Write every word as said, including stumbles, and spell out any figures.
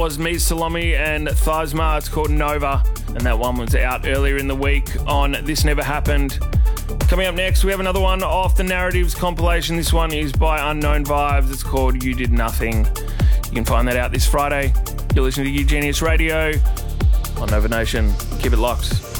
was Me Salami and Thizma. It's called Nova, and that one was out earlier in the week on This Never Happened. Coming up next, we have another one off the Narratives compilation. This one is by Unknown Vibes. It's called You Did Nothing. You can find that out this Friday. You're listening to Eugenius Radio on Nova Nation. Keep it locked.